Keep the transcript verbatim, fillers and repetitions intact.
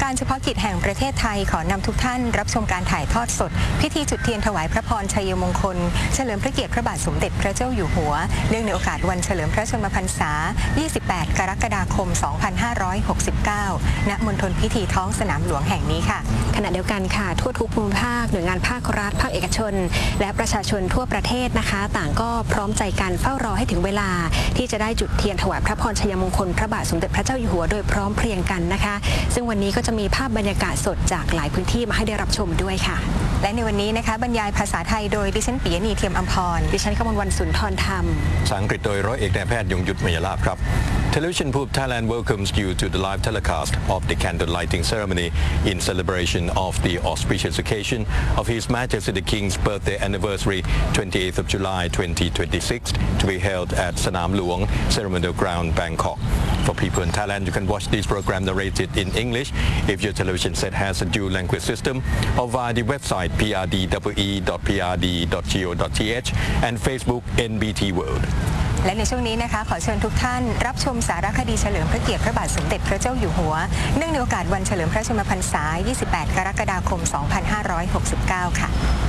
การเฉพาะกิจแห่งประเทศไทยขอนำทุกท่านรับชมการถ่ายทอดสดพิธีจุดเทียนถวายพระพรชัยมงคลเฉลิมพระเกียรติพระบาทสมเด็จพระเจ้าอยู่หัวเนื่องในโอกาสวันเฉลิมพระชนมพรรษา ยี่สิบแปด กรกฎาคม สองพันห้าร้อยหกสิบเก้า ณ มณฑลพิธีท้องสนามหลวงแห่งนี้ค่ะขณะเดียวกันค่ะทั่วทุกภูมิภาคหน่วยงานภาครัฐภาคเอกชนและประชาชนทั่วประเทศนะคะต่างก็พร้อมใจกันเฝ้ารอให้ถึงเวลาที่จะได้จุดเทียนถวายพระพรชัยมงคลพระบาทสมเด็จพระเจ้าอยู่หัวโดยพร้อมเพรียงกันนะคะซึ่งวันนี้ก็จะมีภาพบรรยากาศสดจากหลายพื้นที่มาให้ได้รับชมด้วยค่ะและในวันนี้นะคะบรรยายภาษาไทยโดยดิฉันปิยณีเทียมอัมพรดิฉันกมลวรรณสุนทรธรรมภาษาอังกฤษโดยร้อยเอกนายแพทย์ยงยุทธมยลาภครับ Television Poop Thailand welcomes you to the live telecast of the candle lighting ceremony in celebration of the auspicious occasion of His Majesty the King's birthday anniversary, twenty-eighth of July twenty twenty-six, to be held at Sanam Luang Ceremonial Ground, Bangkok. For people in Thailand, you can watch this program narrated in English if your television set has a dual language system, or via the website p r d w e dot p r d dot go dot t h and Facebook เอ็น บี ที World และในช่วงนี้นะคะขอเชิญทุกท่านรับชมสารคดีเฉลิมพระเกียรติพระบาทสมเด็จพระเจ้าอยู่หัวเนื่องในโอกาสวันเฉลิมพระชนมพรรษา ยี่สิบแปด กรกฎาคม สองพันห้าร้อยหกสิบเก้า ค่ะ